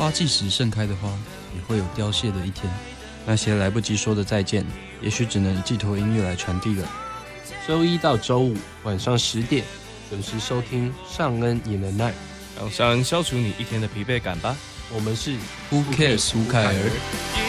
花季时盛开的花，也会有凋谢的一天。那些来不及说的再见，也许只能寄托音乐来传递了。 周一到周五晚上10点，准时收听尚恩也能耐， 让尚恩消除你一天的疲惫感吧。 我们是 Who Cares 吴凯儿。